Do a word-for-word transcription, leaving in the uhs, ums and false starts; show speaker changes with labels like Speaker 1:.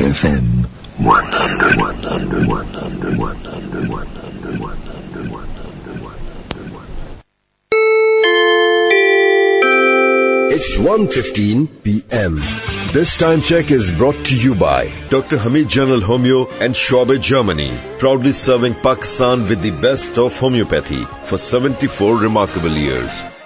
Speaker 1: F M one hundred, one hundred, one hundred, one hundred, one hundred, one hundred, one hundred.
Speaker 2: It's one fifteen p m. This time check is brought to you by Doctor Hamid General Homeo and Schwabe, Germany, proudly serving Pakistan with the best of homeopathy for seventy-four remarkable years.